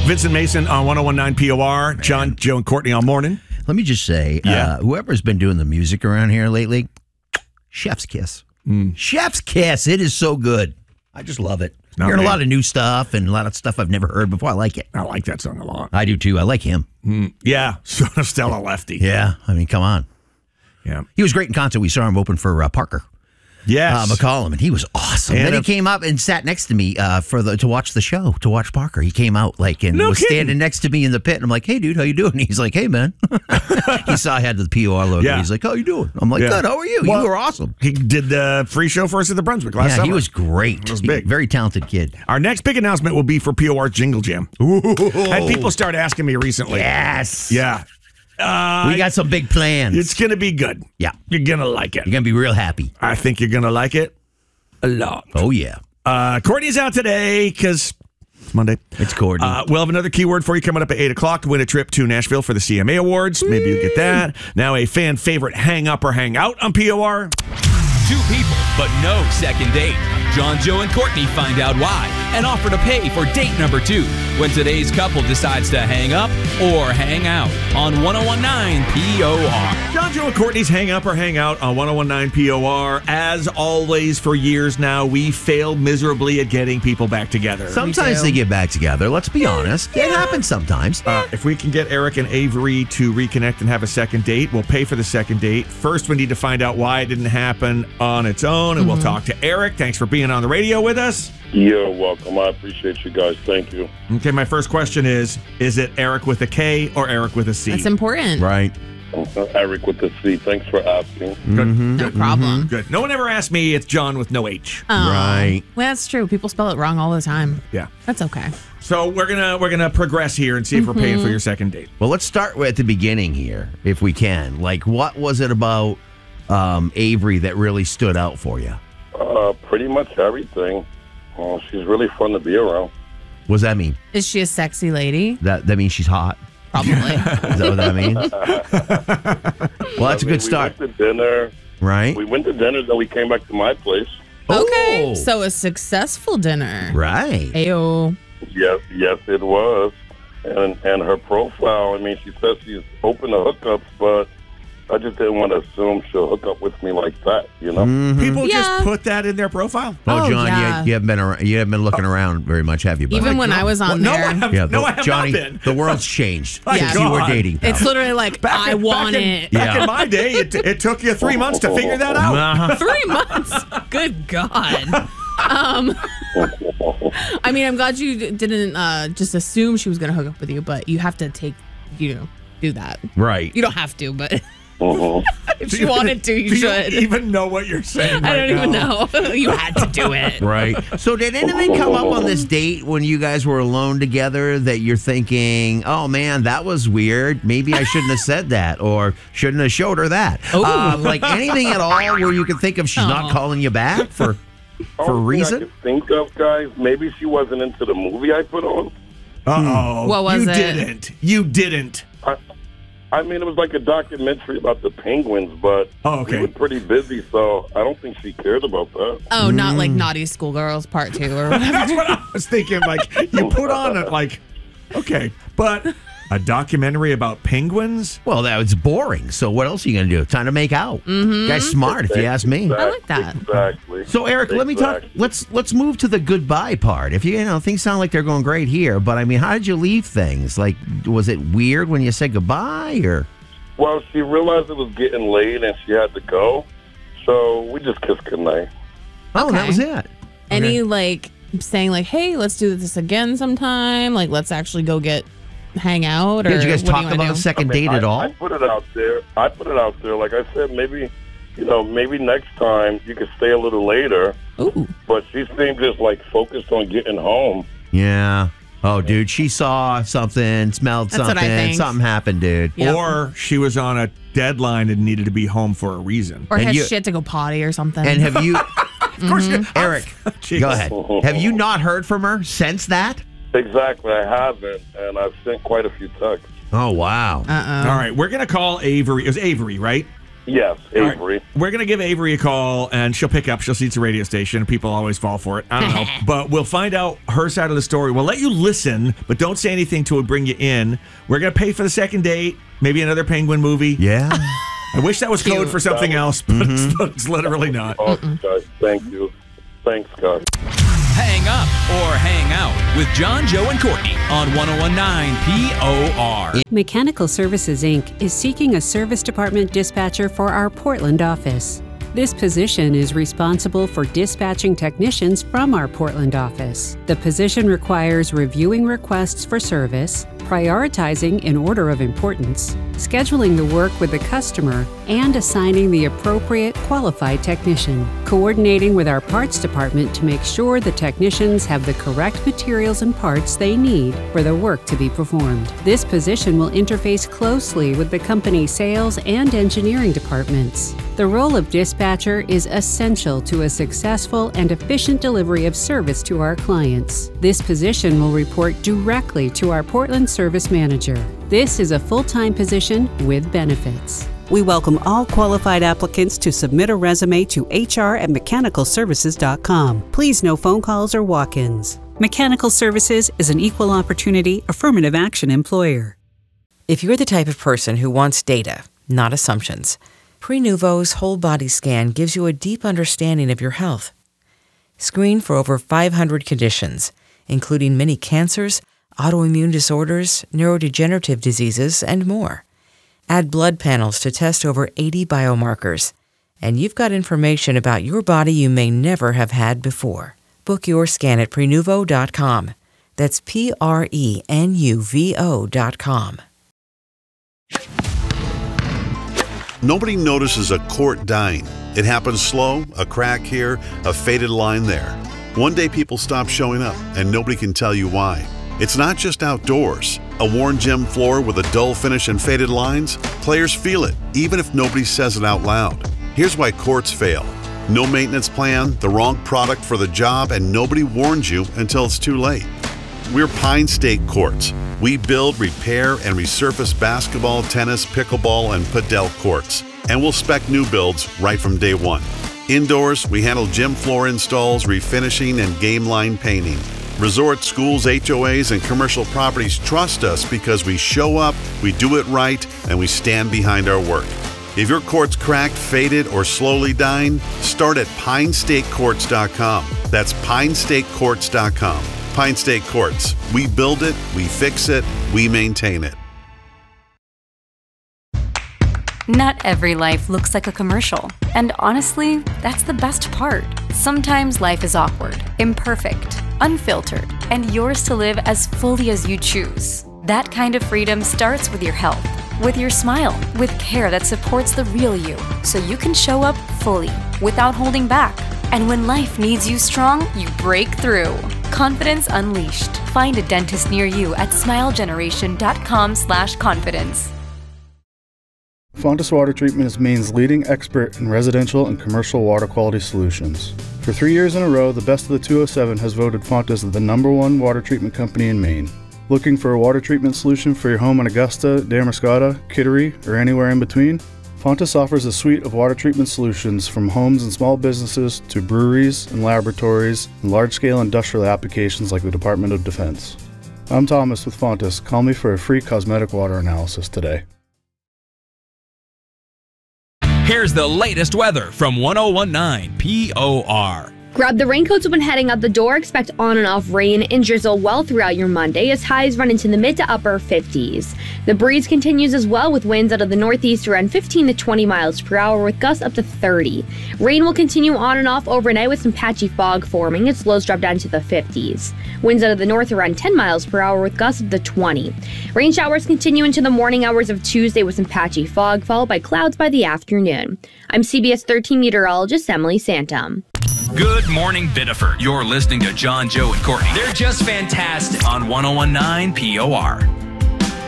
Vincent Mason on 101.9 POR. John, Joe, and Courtney all morning. Let me just say, whoever's been doing the music around here lately, chef's kiss. Chef's kiss. It is so good. I just love it. Hearing a lot of new stuff and a lot of stuff I've never heard before. I like it. I like that song a lot. I do too. I like him. Yeah, so Stella Lefty. Yeah, I mean, come on. Yeah, he was great in concert. We saw him open for Parker. Yes, McCollum, and he was awesome. And then he came up and sat next to me to watch the show, to watch Parker. He came out was standing next to me in the pit, and I'm like, "Hey, dude, how you doing?" He's like, "Hey, man." He saw I had the POR logo. Yeah. He's like, "How you doing?" I'm like, "Good. How are you? Well, you were awesome." He did the free show for us at the Brunswick last summer. He was great. He was big, very talented kid. Our next big announcement will be for POR's Jingle Jam. Had people start asking me recently. Yes. Yeah. We got some big plans. It's going to be good. Yeah. You're going to like it. You're going to be real happy. I think you're going to like it a lot. Oh, yeah. Courtney's out today because it's Monday. It's Courtney. We'll have another keyword for you coming up at 8 o'clock to win a trip to Nashville for the CMA Awards. Maybe you'll get that. Now a fan favorite hang up or hang out on POR. Two people, but no second date. John, Joe, and Courtney find out why and offer to pay for date number 2 when today's couple decides to hang up or hang out on 101.9 POR. John, Joe, and Courtney's hang up or hang out on 101.9 POR. As always, for years now, we fail miserably at getting people back together. Sometimes they get back together. Let's be honest. It happens sometimes. If we can get Eric and Avery to reconnect and have a second date, we'll pay for the second date. First, we need to find out why it didn't happen on its own, and we'll talk to Eric. Thanks for being on the radio with us. You're welcome. I appreciate you guys. Thank you. Okay, my first question is it Eric with a K or Eric with a C? That's important. Right. Eric with the C. Thanks for asking. Good. No problem. Good. No one ever asked me. It's John with no H. Oh, right. Well, that's true. People spell it wrong all the time. Yeah. That's okay. So we're gonna progress here and see if we're paying for your second date. Well, let's start at the beginning here, if we can. Like, what was it about Avery that really stood out for you? Pretty much everything. She's really fun to be around. What does that mean? Is she a sexy lady? That means she's hot. Probably. Is that what that means? Well, that's a good start. We went to dinner. Right? We went to dinner, then we came back to my place. Okay. Oh. So a successful dinner. Right. Ayo. Yes, it was. And her profile, I mean, she says she's open to hookups, but I just didn't want to assume she'll hook up with me like that, you know? People just put that in their profile. Oh, John, yeah. you haven't been around, you haven't been looking around very much, have you? Bud? Even when I was on there. I have Johnny, not been. the world's changed My since God. you were dating. Pal. It's literally like, I want it. Back in my day, it took you 3 months to figure that out. 3 months? Good God. I mean, I'm glad you didn't just assume she was going to hook up with you, but you have to do that. Right. You don't have to, but if you wanted to, you Do should. you even know what you're saying I right don't even now? know. You had to do it. Right. So did anything come up on this date when you guys were alone together that you're thinking, oh, man, that was weird. Maybe I shouldn't have said that or shouldn't have showed her that. Like anything at all where you can think of she's not calling you back for a reason? I can think of, guys, maybe she wasn't into the movie I put on. Uh-oh. What was it? You didn't. I mean, it was like a documentary about the penguins, but we were pretty busy, so I don't think she cared about that. Oh, not like Naughty Schoolgirls Part 2 or whatever. That's what I was thinking. Like, you put on it like, okay, but a documentary about penguins? Well, that was boring. So what else are you going to do? Time to make out. Guy's smart, if you ask me. Exactly, I like that. Exactly. So, Eric, let me talk. Let's move to the goodbye part. If you know things sound like they're going great here, but I mean, how did you leave things? Like, was it weird when you said goodbye, or? Well, she realized it was getting late and she had to go, so we just kissed goodnight. Oh, that was it. Any like saying like, hey, let's do this again sometime. Like, let's actually go hang out. Or did you guys what do talk wanna about do? a second date at all? I put it out there. Like I said, maybe next time you could stay a little later. Ooh. But she seemed just like focused on getting home. Yeah. Oh, dude, she saw something, smelled That's what I something, think. something happened, dude. Yep. Or she was on a deadline and needed to be home for a reason. Or And has you- shit to go potty or something. And have you, Of course, Eric, Jeez. go ahead. Have you not heard from her since that? Exactly, I haven't, and I've sent quite a few texts. Oh, wow. All right, we're going to call Avery. It was Avery, right? Yes, Avery. Right. We're going to give Avery a call, and she'll pick up. She'll see it's a radio station. People always fall for it. I don't know. But we'll find out her side of the story. We'll let you listen, but don't say anything till we bring you in. We're going to pay for the second date, maybe another Penguin movie. Yeah. I wish that was code for something else, but it's literally not. Awesome, guys. Thank you. Thanks, guys. Hang up or hang out with John, Joe, and Courtney on 101.9 POR. Mechanical Services, Inc. is seeking a service department dispatcher for our Portland office. This position is responsible for dispatching technicians from our Portland office. The position requires reviewing requests for service, prioritizing in order of importance, scheduling the work with the customer, and assigning the appropriate qualified technician, coordinating with our parts department to make sure the technicians have the correct materials and parts they need for the work to be performed. This position will interface closely with the company's sales and engineering departments. The role of dispatcher is essential to a successful and efficient delivery of service to our clients. This position will report directly to our Portland service manager. This is a full-time position with benefits. We welcome all qualified applicants to submit a resume to hr@mechanicalservices.com. Please no phone calls or walk-ins. Mechanical Services is an equal opportunity affirmative action employer. If you're the type of person who wants data, not assumptions, Prenuvo's whole body scan gives you a deep understanding of your health. Screen for over 500 conditions, including many cancers, autoimmune disorders, neurodegenerative diseases, and more. Add blood panels to test over 80 biomarkers, and you've got information about your body you may never have had before. Book your scan at Prenuvo.com. That's Prenuvo.com. Nobody notices a quart dying. It happens slow, a crack here, a faded line there. One day people stop showing up, and nobody can tell you why. It's not just outdoors. A worn gym floor with a dull finish and faded lines? Players feel it, even if nobody says it out loud. Here's why courts fail. No maintenance plan, the wrong product for the job, and nobody warns you until it's too late. We're Pine State Courts. We build, repair, and resurface basketball, tennis, pickleball, and padel courts. And we'll spec new builds right from day one. Indoors, we handle gym floor installs, refinishing, and game line painting. Resort, schools, HOAs, and commercial properties trust us because we show up, we do it right, and we stand behind our work. If your court's cracked, faded, or slowly dying, start at PineStateCourts.com. That's PineStateCourts.com. Pine State Courts. We build it, we fix it, we maintain it. Not every life looks like a commercial. And honestly, that's the best part. Sometimes life is awkward, imperfect, unfiltered, and yours to live as fully as you choose. That kind of freedom starts with your health, with your smile, with care that supports the real you, so you can show up fully, without holding back. And when life needs you strong, you break through. Confidence Unleashed. Find a dentist near you at smilegeneration.com/confidence. Fontis Water Treatment is Maine's leading expert in residential and commercial water quality solutions. For 3 years in a row, the Best of the 207 has voted Fontis the #1 water treatment company in Maine. Looking for a water treatment solution for your home in Augusta, Damariscotta, Kittery, or anywhere in between? Fontis offers a suite of water treatment solutions from homes and small businesses to breweries and laboratories and large-scale industrial applications like the Department of Defense. I'm Thomas with Fontis. Call me for a free cosmetic water analysis today. Here's the latest weather from 101.9 POR. Grab the raincoats when heading out the door. Expect on and off rain and drizzle well throughout your Monday as highs run into the mid to upper 50s. The breeze continues as well with winds out of the northeast around 15 to 20 miles per hour with gusts up to 30. Rain will continue on and off overnight with some patchy fog forming as lows drop down to the 50s. Winds out of the north around 10 miles per hour with gusts up to 20. Rain showers continue into the morning hours of Tuesday with some patchy fog followed by clouds by the afternoon. I'm CBS 13 meteorologist Emily Santum. Good morning, Biddeford. You're listening to John, Joe, and Courtney. They're just fantastic on 101.9 POR.